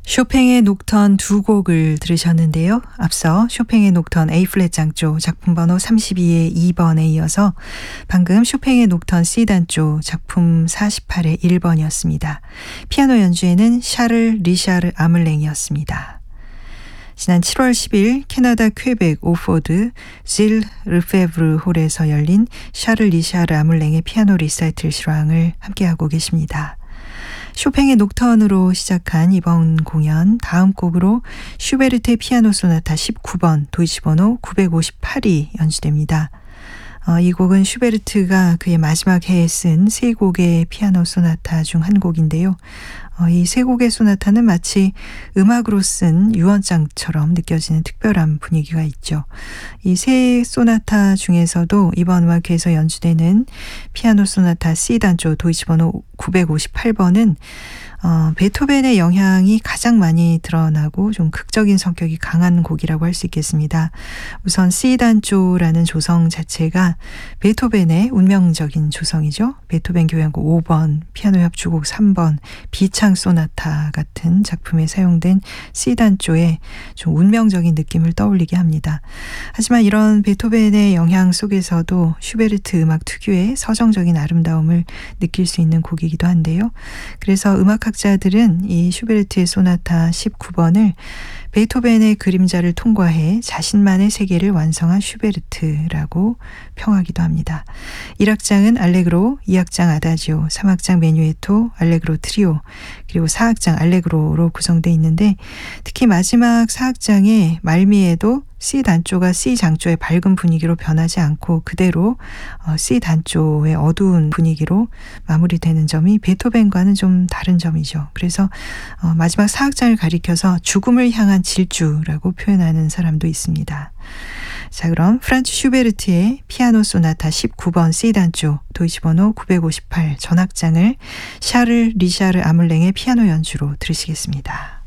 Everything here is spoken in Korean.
쇼팽의 녹턴 두 곡을 들으셨는데요. 앞서 쇼팽의 녹턴 A플랫 장조 작품 번호 32의 2번에 이어서 방금 쇼팽의 녹턴 C단조 작품 48의 1번이었습니다. 피아노 연주에는 샤를 리샤르 아물랭이었습니다. 지난 7월 10일 캐나다 퀘벡 오포드 질 르페브르 홀에서 열린 샤를 리샤르 아물랭의 피아노 리사이틀 실황을 함께하고 계십니다. 쇼팽의 녹턴으로 시작한 이번 공연 다음 곡으로 슈베르트의 피아노 소나타 19번 도이치 번호 958이 연주됩니다. 이 곡은 슈베르트가 그의 마지막 해에 쓴 세 곡의 피아노 소나타 중 한 곡인데요. 이 세 곡의 소나타는 마치 음악으로 쓴 유언장처럼 느껴지는 특별한 분위기가 있죠. 이 세 소나타 중에서도 이번 음악회에서 연주되는 피아노 소나타 C단조 도이치 번호 958번은 베토벤의 영향이 가장 많이 드러나고 좀 극적인 성격이 강한 곡이라고 할 수 있겠습니다. 우선 C단조라는 조성 자체가 베토벤의 운명적인 조성이죠. 베토벤 교향곡 5번, 피아노 협주곡 3번, 비창 소나타 같은 작품에 사용된 C단조의 좀 운명적인 느낌을 떠올리게 합니다. 하지만 이런 베토벤의 영향 속에서도 슈베르트 음악 특유의 서정적인 아름다움을 느낄 수 있는 곡이기도 한데요. 그래서 음악학자들은 이 슈베르트의 소나타 19번을 베토벤의 그림자를 통과해 자신만의 세계를 완성한 슈베르트라고 평하기도 합니다. 1악장은 알레그로, 2악장 아다지오, 3악장 메뉴에토, 알레그로 트리오, 그리고 4악장 알레그로로 구성되어 있는데 특히 마지막 4악장의 말미에도 C 단조가 C 장조의 밝은 분위기로 변하지 않고 그대로 C 단조의 어두운 분위기로 마무리되는 점이 베토벤과는 좀 다른 점이죠. 그래서 마지막 4악장을 가리켜서 죽음을 향한 질주라고 표현하는 사람도 있습니다. 자, 그럼 프란츠 슈베르트의 피아노 소나타 19번 C단조 도이치 번호 958 전악장을 샤를 리샤르 아물랭의 피아노 연주로 들으시겠습니다.